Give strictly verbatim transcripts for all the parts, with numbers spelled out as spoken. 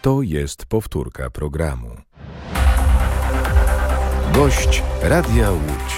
To jest powtórka programu. Gość Radia Łódź.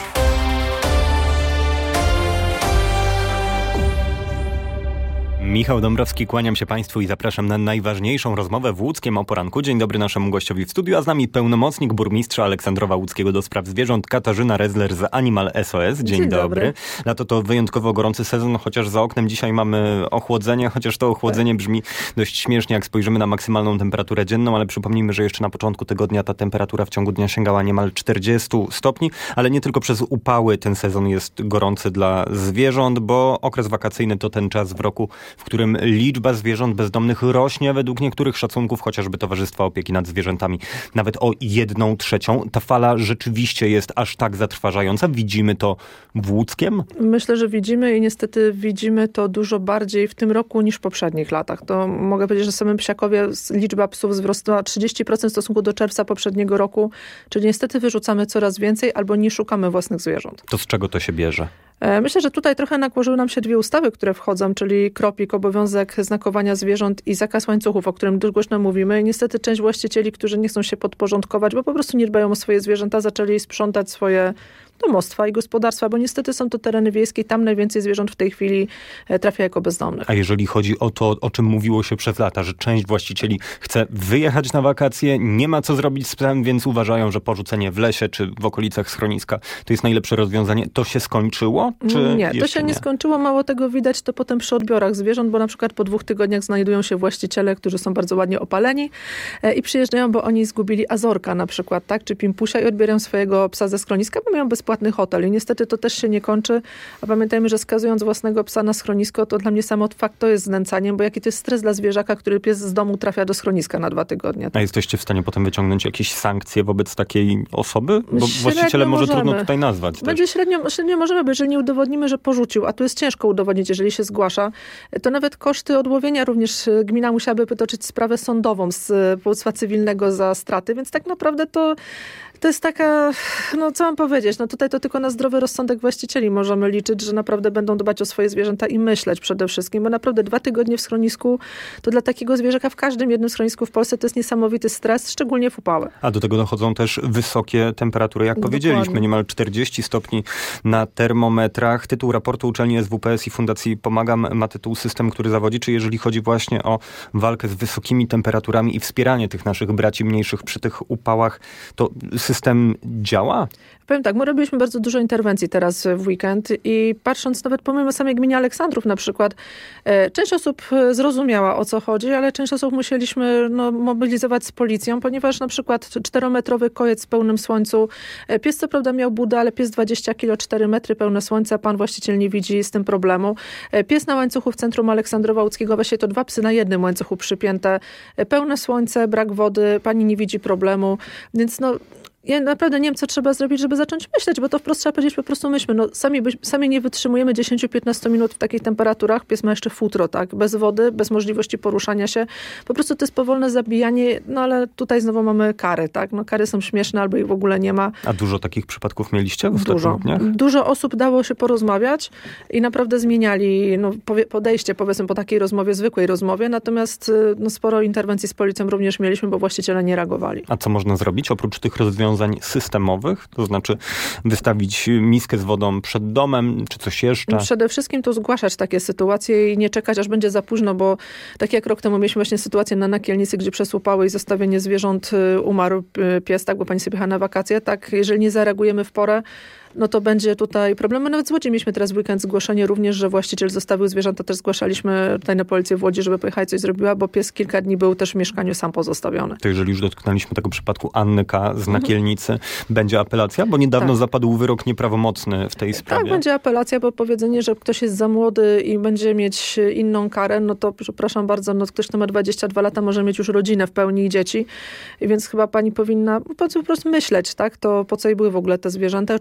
Michał Dąbrowski, kłaniam się Państwu i zapraszam na najważniejszą rozmowę w Łódzkiem o poranku. Dzień dobry naszemu gościowi w studiu, a z nami pełnomocnik burmistrza Aleksandrowa Łódzkiego do spraw zwierząt Katarzyna Rezler z Animal S O S. Dzień, Dzień dobry. dobry. Lato to wyjątkowo gorący sezon, chociaż za oknem dzisiaj mamy ochłodzenie, chociaż to ochłodzenie brzmi dość śmiesznie, jak spojrzymy na maksymalną temperaturę dzienną, ale przypomnijmy, że jeszcze na początku tygodnia ta temperatura w ciągu dnia sięgała niemal czterdzieści stopni, ale nie tylko przez upały ten sezon jest gorący dla zwierząt, bo okres wakacyjny to ten czas w roku, w którym liczba zwierząt bezdomnych rośnie według niektórych szacunków, chociażby Towarzystwa Opieki nad Zwierzętami, nawet o jedną trzecią. Ta fala rzeczywiście jest aż tak zatrważająca. Widzimy to w Łódzkiem? Myślę, że widzimy i niestety widzimy to dużo bardziej w tym roku niż w poprzednich latach. To mogę powiedzieć, że w samym Psiakowie liczba psów wzrosła trzydzieści procent w stosunku do czerwca poprzedniego roku, czyli niestety wyrzucamy coraz więcej albo nie szukamy własnych zwierząt. To z czego to się bierze? Myślę, że tutaj trochę nakłożyły nam się dwie ustawy, które wchodzą, czyli kropik, obowiązek znakowania zwierząt i zakaz łańcuchów, o którym dość głośno mówimy. I niestety część właścicieli, którzy nie chcą się podporządkować, bo po prostu nie dbają o swoje zwierzęta, zaczęli sprzątać swoje domostwa i gospodarstwa, bo niestety są to tereny wiejskie i tam najwięcej zwierząt w tej chwili trafia jako bezdomnych. A jeżeli chodzi o to, o czym mówiło się przez lata, że część właścicieli chce wyjechać na wakacje, nie ma co zrobić z psem, więc uważają, że porzucenie w lesie czy w okolicach schroniska to jest najlepsze rozwiązanie. To się skończyło? Czy nie, to się nie, nie skończyło. Mało tego, widać to potem przy odbiorach zwierząt, bo na przykład po dwóch tygodniach znajdują się właściciele, którzy są bardzo ładnie opaleni i przyjeżdżają, bo oni zgubili azorka na przykład, tak, czy pimpusia i odbierają swojego psa ze schroniska, bo mają bezpłatny hotel. I niestety to też się nie kończy. A pamiętajmy, że skazując własnego psa na schronisko, to dla mnie sam fakt to jest znęcaniem, bo jaki to jest stres dla zwierzaka, który pies z domu trafia do schroniska na dwa tygodnie. A jesteście w stanie potem wyciągnąć jakieś sankcje wobec takiej osoby? Bo średnio właściciele może możemy. trudno tutaj nazwać. Będzie średnio, średnio możemy, bo jeżeli nie udowodnimy, że porzucił, a tu jest ciężko udowodnić, jeżeli się zgłasza, to nawet koszty odłowienia również gmina musiałaby wytoczyć sprawę sądową z powództwa cywilnego za straty, więc tak naprawdę to To jest taka, no co mam powiedzieć, no tutaj to tylko na zdrowy rozsądek właścicieli możemy liczyć, że naprawdę będą dbać o swoje zwierzęta i myśleć przede wszystkim, bo naprawdę dwa tygodnie w schronisku, to dla takiego zwierzaka w każdym jednym schronisku w Polsce to jest niesamowity stres, szczególnie w upały. A do tego dochodzą też wysokie temperatury, jak Dokładnie. powiedzieliśmy, niemal czterdzieści stopni na termometrach. Tytuł raportu uczelni S W P S i Fundacji Pomagam ma tytuł System, który zawodzi, czy jeżeli chodzi właśnie o walkę z wysokimi temperaturami i wspieranie tych naszych braci mniejszych przy tych upałach, to system działa? Powiem tak, my robiliśmy bardzo dużo interwencji teraz w weekend i patrząc nawet pomimo samej gminy Aleksandrów na przykład, część osób zrozumiała, o co chodzi, ale część osób musieliśmy no, mobilizować z policją, ponieważ na przykład czterometrowy kojec w pełnym słońcu, pies co prawda miał budę, ale pies dwadzieścia kilo, cztery metry, pełne słońca, pan właściciel nie widzi z tym problemu. Pies na łańcuchu w centrum Aleksandrowa Łódzkiego, właśnie to dwa psy na jednym łańcuchu przypięte, pełne słońce, brak wody, pani nie widzi problemu, więc no ja naprawdę nie wiem, co trzeba zrobić, żeby zacząć myśleć, bo to wprost trzeba powiedzieć, po prostu myślmy. No, sami, sami nie wytrzymujemy dziesięć do piętnastu minut w takich temperaturach. Pies ma jeszcze futro, tak? Bez wody, bez możliwości poruszania się. Po prostu to jest powolne zabijanie, no ale tutaj znowu mamy kary, tak? No kary są śmieszne, albo ich w ogóle nie ma. A dużo takich przypadków mieliście w ostatnich dużo. dniach? Dużo osób dało się porozmawiać i naprawdę zmieniali no, podejście, powiedzmy, po takiej rozmowie, zwykłej rozmowie. Natomiast no, sporo interwencji z policją również mieliśmy, bo właściciele nie reagowali. A co można zrobić oprócz tych rozwiązań systemowych, to znaczy wystawić miskę z wodą przed domem, czy coś jeszcze? Przede wszystkim to zgłaszać takie sytuacje i nie czekać, aż będzie za późno, bo tak jak rok temu mieliśmy właśnie sytuację na Nakielnicy, gdzie przez upały i zostawienie zwierząt umarł pies, tak, bo pani sobie jechała na wakacje, tak, jeżeli nie zareagujemy w porę, no to będzie tutaj problem. My nawet z Łodzi mieliśmy teraz w weekend zgłoszenie również, że właściciel zostawił zwierzęta. Też zgłaszaliśmy tutaj na policję w Łodzi, żeby pojechała i coś zrobiła, bo pies kilka dni był też w mieszkaniu sam pozostawiony. To jeżeli już dotknęliśmy tego przypadku Anny K. z Nakielnicy, mhm. będzie apelacja? Bo niedawno tak. zapadł wyrok nieprawomocny w tej sprawie. Tak, będzie apelacja, bo powiedzenie, że ktoś jest za młody i będzie mieć inną karę, no to przepraszam bardzo, no ktoś, kto ma dwadzieścia dwa lata, może mieć już rodzinę w pełni i dzieci. I więc chyba pani powinna po prostu myśleć, tak? To po co jej były w ogóle te zwierzęta? Oczywiście będziemy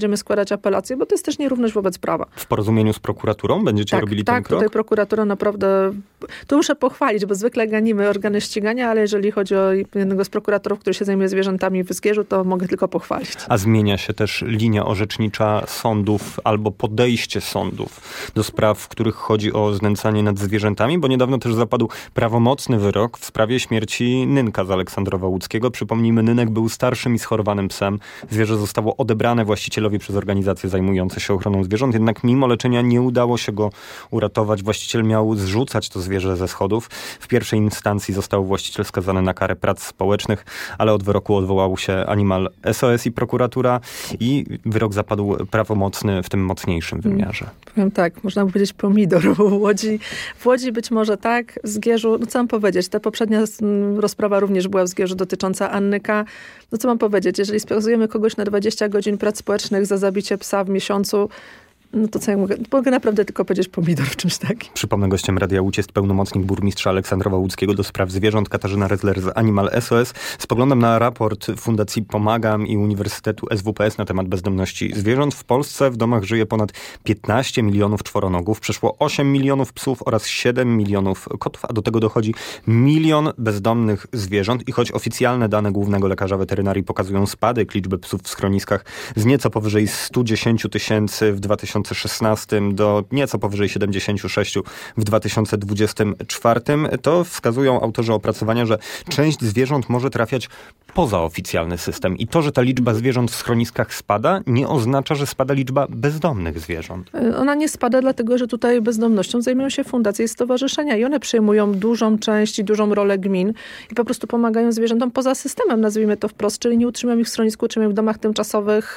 będziemy składać apelacje, bo to jest też nierówność wobec prawa. W porozumieniu z prokuraturą będziecie tak, robili tak, ten krok? Tak, tutaj prokuratura naprawdę... Tu muszę pochwalić, bo zwykle ganimy organy ścigania, ale jeżeli chodzi o jednego z prokuratorów, który się zajmuje zwierzętami w Zgierzu, to mogę tylko pochwalić. A zmienia się też linia orzecznicza sądów albo podejście sądów do spraw, w których chodzi o znęcanie nad zwierzętami, bo niedawno też zapadł prawomocny wyrok w sprawie śmierci Nynka z Aleksandrowa Łódzkiego. Przypomnijmy, Nynek był starszym i schorowanym psem. Zwierzę zostało odebrane właścicielowi przez organizacje zajmujące się ochroną zwierząt, jednak mimo leczenia nie udało się go uratować. Właściciel miał zrzucać to zwierzę ze schodów. W pierwszej instancji został właściciel skazany na karę prac społecznych, ale od wyroku odwołał się Animal S O S i prokuratura i wyrok zapadł prawomocny w tym mocniejszym wymiarze. Hmm. Powiem tak, można by powiedzieć pomidor w Łodzi. W Łodzi być może tak, w Zgierzu, no co mam powiedzieć, ta poprzednia rozprawa również była w Zgierzu dotycząca Annyka. No co mam powiedzieć, jeżeli skazujemy kogoś na dwadzieścia godzin prac społecznych za zabicie psa w miesiącu, no to co ja mogę? Mogę naprawdę tylko powiedzieć pomidor w czymś takim. Przypomnę, gościem Radia Łódź jest pełnomocnik burmistrza Aleksandrowa Łódzkiego do spraw zwierząt Katarzyna Rezler z Animal S O S. Spoglądam na raport Fundacji Pomagam i Uniwersytetu S W P S na temat bezdomności zwierząt. W Polsce w domach żyje ponad piętnaście milionów czworonogów, przeszło osiem milionów psów oraz siedem milionów kotów, a do tego dochodzi milion bezdomnych zwierząt i choć oficjalne dane głównego lekarza weterynarii pokazują spadek liczby psów w schroniskach z nieco powyżej stu dziesięciu tysięcy w dwa tysiące szesnastym do nieco powyżej siedemdziesięciu sześciu w dwa tysiące dwudziestym czwartym, to wskazują autorzy opracowania, że część zwierząt może trafiać poza oficjalny system. I to, że ta liczba zwierząt w schroniskach spada, nie oznacza, że spada liczba bezdomnych zwierząt. Ona nie spada, dlatego że tutaj bezdomnością zajmują się fundacje i stowarzyszenia i one przejmują dużą część i dużą rolę gmin i po prostu pomagają zwierzętom poza systemem, nazwijmy to wprost, czyli nie utrzymują ich w schronisku, utrzymują w domach tymczasowych,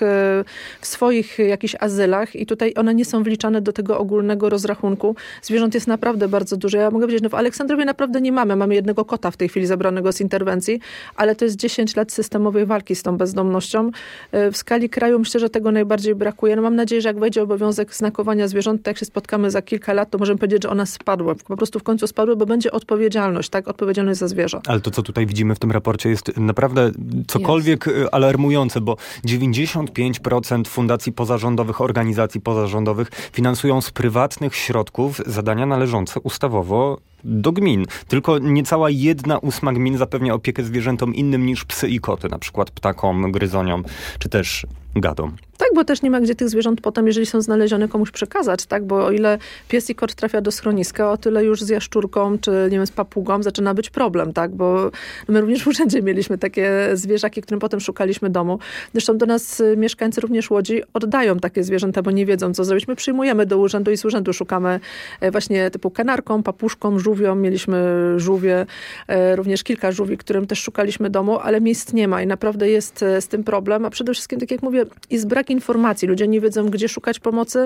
w swoich jakichś azylach i tutaj one nie są wliczane do tego ogólnego rozrachunku. Zwierząt jest naprawdę bardzo dużo. Ja mogę powiedzieć, no w Aleksandrowie naprawdę nie mamy. Mamy jednego kota w tej chwili zabranego z interwencji, ale to jest dziesięć lat systemowej walki z tą bezdomnością. W skali kraju myślę, że tego najbardziej brakuje. No mam nadzieję, że jak wejdzie obowiązek znakowania zwierząt, to jak się spotkamy za kilka lat, to możemy powiedzieć, że ona spadła. Po prostu w końcu spadły, bo będzie odpowiedzialność, tak? Odpowiedzialność za zwierzę. Ale to, co tutaj widzimy w tym raporcie jest naprawdę cokolwiek jest. alarmujące, bo dziewięćdziesiąt pięć procent fundacji pozarządowych, organizacji pozarządowych finansują z prywatnych środków zadania należące ustawowo do gmin. Tylko niecała jedna ósma gmin zapewnia opiekę zwierzętom innym niż psy i koty, na przykład ptakom, gryzoniom, czy też gadom. Tak, bo też nie ma gdzie tych zwierząt potem, jeżeli są znalezione, komuś przekazać, tak? Bo o ile pies i kot trafia do schroniska, o tyle już z jaszczurką, czy nie wiem, z papugą zaczyna być problem, tak? Bo my również w urzędzie mieliśmy takie zwierzaki, którym potem szukaliśmy domu. Zresztą do nas mieszkańcy również Łodzi oddają takie zwierzęta, bo nie wiedzą, co zrobić. My przyjmujemy do urzędu i z urzędu szukamy właśnie typu kanarką, papuszką, żółwią. Mieliśmy żółwie, również kilka żółwi, którym też szukaliśmy domu, ale miejsc nie ma i naprawdę jest z tym problem. A przede wszystkim, tak jak mówię, jest brak informacji. Ludzie nie wiedzą, gdzie szukać pomocy,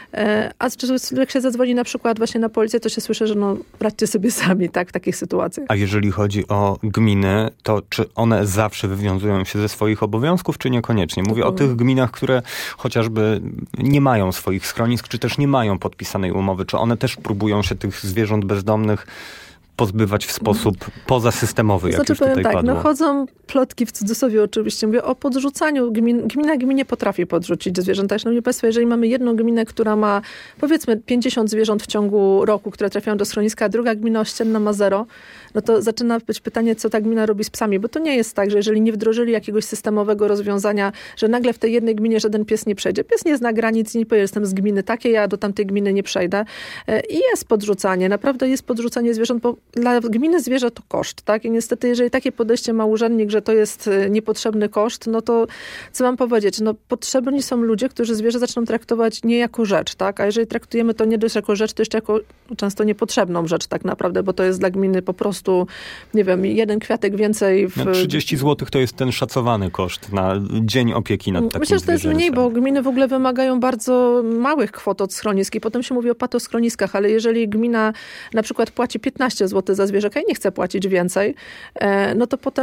a jak się zadzwoni na przykład właśnie na policję, to się słyszy, że no radźcie sobie sami, tak, w takich sytuacjach. A jeżeli chodzi o gminy, to czy one zawsze wywiązują się ze swoich obowiązków, czy niekoniecznie? Mówię to o tych gminach, które chociażby nie mają swoich schronisk, czy też nie mają podpisanej umowy. Czy one też próbują się tych zwierząt bezdomnych pozbywać w sposób pozasystemowy, jak znaczy, już tutaj powiem tak, padło. no chodzą plotki w cudzysłowie oczywiście. Mówię o podrzucaniu. Gmin, gmina gminie potrafi podrzucić zwierzęta. Szanowni Państwo, jeżeli mamy jedną gminę, która ma powiedzmy pięćdziesiąt zwierząt w ciągu roku, które trafiają do schroniska, a druga gmina ościenna ma zero, no to zaczyna być pytanie, co ta gmina robi z psami. Bo to nie jest tak, że jeżeli nie wdrożyli jakiegoś systemowego rozwiązania, że nagle w tej jednej gminie żaden pies nie przejdzie. Pies nie zna granic i nie powie, jestem z gminy takiej, ja do tamtej gminy nie przejdę. I jest podrzucanie. Naprawdę jest podrzucanie zwierząt, bo dla gminy zwierzę to koszt, tak? I niestety, jeżeli takie podejście ma urzędnik, że to jest niepotrzebny koszt, no to co mam powiedzieć? No potrzebni są ludzie, którzy zwierzę zaczną traktować nie jako rzecz, tak? A jeżeli traktujemy to nie dość jako rzecz, to jeszcze jako często niepotrzebną rzecz tak naprawdę, bo to jest dla gminy po prostu, nie wiem, jeden kwiatek więcej. W... No trzydzieści złotych to jest ten szacowany koszt na dzień opieki nad takim Myślę, że to jest mniej, bo gminy w ogóle wymagają bardzo małych kwot od schronisk i potem się mówi o patoschroniskach, ale jeżeli gmina na przykład płaci piętnaście złotych za zwierzaka i nie chce płacić więcej, no to potem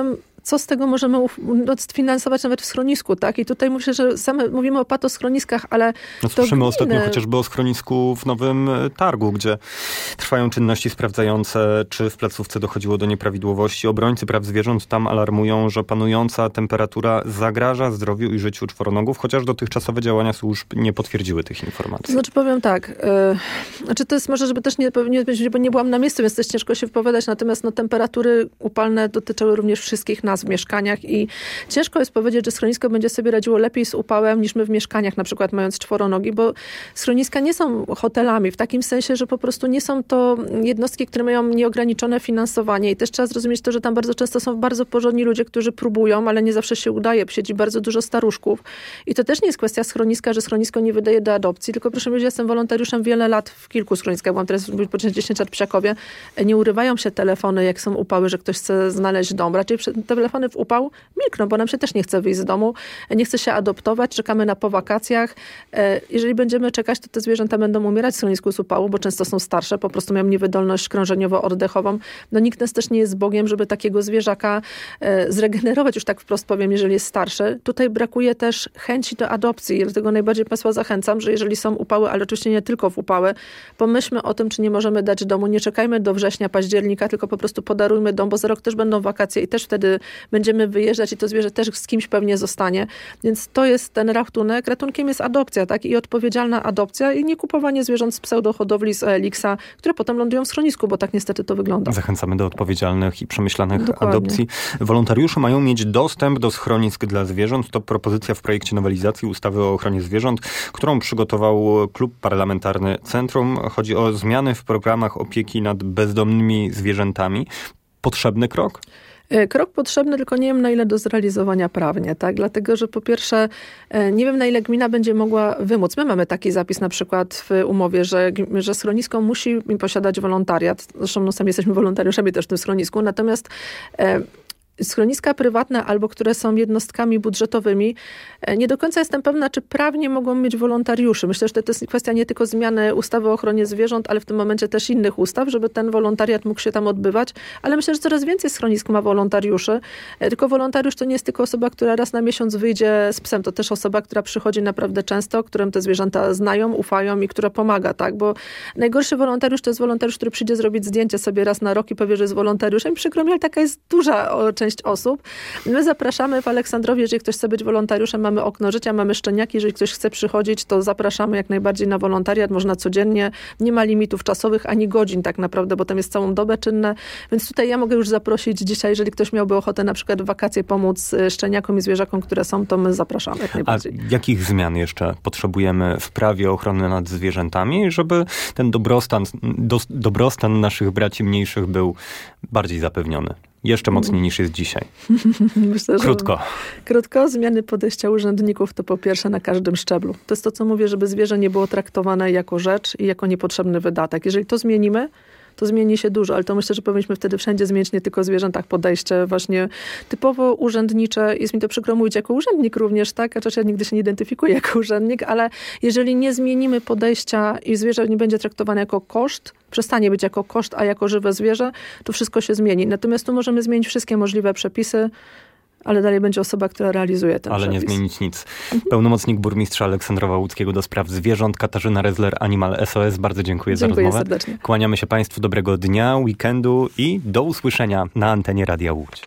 co z tego możemy sfinansować nawet w schronisku, tak? I tutaj myślę, że same mówimy o patoschroniskach, ale no, to słyszymy gminy... ostatnio chociażby o schronisku w Nowym Targu, gdzie trwają czynności sprawdzające, czy w placówce dochodziło do nieprawidłowości. Obrońcy praw zwierząt tam alarmują, że panująca temperatura zagraża zdrowiu i życiu czworonogów, chociaż dotychczasowe działania służb nie potwierdziły tych informacji. Znaczy powiem tak, yy, znaczy to jest może, żeby też nie, nie, bo nie byłam na miejscu, więc też ciężko się wypowiadać, natomiast no, temperatury upalne dotyczyły również wszystkich nas w mieszkaniach i ciężko jest powiedzieć, że schronisko będzie sobie radziło lepiej z upałem niż my w mieszkaniach, na przykład mając czworonogi, bo schroniska nie są hotelami, w takim sensie, że po prostu nie są to jednostki, które mają nieograniczone finansowanie i też trzeba zrozumieć to, że tam bardzo często są bardzo porządni ludzie, którzy próbują, ale nie zawsze się udaje, siedzi bardzo dużo staruszków i to też nie jest kwestia schroniska, że schronisko nie wydaje do adopcji, tylko proszę powiedzieć, ja jestem wolontariuszem wiele lat w kilku schroniskach, byłam teraz po dziesięć lat w Psiakowie, nie urywają się telefony, jak są upały, że ktoś chce znaleźć dom. Raczej telefony w upał milkną, bo nam się też nie chce wyjść z domu, nie chce się adoptować, czekamy na po wakacjach. Jeżeli będziemy czekać, to te zwierzęta będą umierać w schronisku z upału, bo często są starsze, po prostu mają niewydolność krążeniowo-oddechową. No nikt nas też nie jest Bogiem, żeby takiego zwierzaka zregenerować, już tak wprost powiem, jeżeli jest starszy. Tutaj brakuje też chęci do adopcji. Dlatego najbardziej Państwa zachęcam, że jeżeli są upały, ale oczywiście nie tylko w upały, pomyślmy o tym, czy nie możemy dać domu. Nie czekajmy do września, października, tylko po prostu podarujmy dom, bo za rok też będą wakacje i też wtedy będziemy wyjeżdżać i to zwierzę też z kimś pewnie zostanie. Więc to jest ten ratunek. Ratunkiem jest adopcja, tak? I odpowiedzialna adopcja i nie kupowanie zwierząt z pseudohodowli, z O L X a, które potem lądują w schronisku, bo tak niestety to wygląda. Zachęcamy do odpowiedzialnych i przemyślanych Dokładnie. adopcji. Wolontariusze mają mieć dostęp do schronisk dla zwierząt. To propozycja w projekcie nowelizacji ustawy o ochronie zwierząt, którą przygotował Klub Parlamentarny Centrum. Chodzi o zmiany w programach opieki nad bezdomnymi zwierzętami. Potrzebny krok? Krok potrzebny, tylko nie wiem na ile do zrealizowania prawnie, tak? Dlatego, że po pierwsze nie wiem na ile gmina będzie mogła wymóc. My mamy taki zapis na przykład w umowie, że, że schronisko musi posiadać wolontariat. Zresztą no, sami jesteśmy wolontariuszami też w tym schronisku. Natomiast e, schroniska prywatne albo które są jednostkami budżetowymi, nie do końca jestem pewna, czy prawnie mogą mieć wolontariuszy. Myślę, że to jest kwestia nie tylko zmiany ustawy o ochronie zwierząt, ale w tym momencie też innych ustaw, żeby ten wolontariat mógł się tam odbywać. Ale myślę, że coraz więcej schronisk ma wolontariuszy. Tylko wolontariusz to nie jest tylko osoba, która raz na miesiąc wyjdzie z psem. To też osoba, która przychodzi naprawdę często, którym te zwierzęta znają, ufają i która pomaga, tak? Bo najgorszy wolontariusz to jest wolontariusz, który przyjdzie zrobić zdjęcie sobie raz na rok i powie, że jest wolontariuszem. Przykro mi, ale taka jest duża część osób. My zapraszamy w Aleksandrowie, jeżeli ktoś chce być wolontariuszem, mamy okno życia, mamy szczeniaki, jeżeli ktoś chce przychodzić, to zapraszamy jak najbardziej na wolontariat, można codziennie, nie ma limitów czasowych, ani godzin tak naprawdę, bo tam jest całą dobę czynne, więc tutaj ja mogę już zaprosić dzisiaj, jeżeli ktoś miałby ochotę na przykład w wakacje pomóc szczeniakom i zwierzakom, które są, to my zapraszamy jak najbardziej. A jakich zmian jeszcze potrzebujemy w prawie ochrony nad zwierzętami, żeby ten dobrostan, do, dobrostan naszych braci mniejszych był bardziej zapewniony? Jeszcze mocniej niż jest dzisiaj. Myślę, Krótko. Krótko. Zmiany podejścia urzędników to po pierwsze na każdym szczeblu. To jest to, co mówię, żeby zwierzę nie było traktowane jako rzecz i jako niepotrzebny wydatek. Jeżeli to zmienimy, to zmieni się dużo, ale to myślę, że powinniśmy wtedy wszędzie zmienić nie tylko w zwierzętach podejście właśnie typowo urzędnicze. Jest mi to przykro mówić jako urzędnik również, tak? Chociaż ja nigdy się nie identyfikuję jako urzędnik, ale jeżeli nie zmienimy podejścia i zwierzę nie będzie traktowane jako koszt, przestanie być jako koszt, a jako żywe zwierzę, to wszystko się zmieni. Natomiast tu możemy zmienić wszystkie możliwe przepisy, ale dalej będzie osoba, która realizuje ten Ale przepis. nie zmienić nic. Pełnomocnik burmistrza Aleksandrowa Łódzkiego do spraw zwierząt, Katarzyna Rezler, Animal S O S. Bardzo dziękuję, dziękuję za rozmowę. Serdecznie. Kłaniamy się Państwu, dobrego dnia, weekendu i do usłyszenia na antenie Radia Łódź.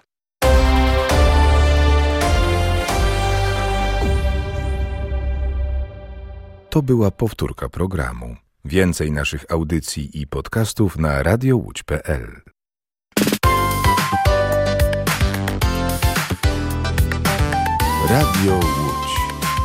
To była powtórka programu. Więcej naszych audycji i podcastów na radiowódź kropka p l. Radio Łódź.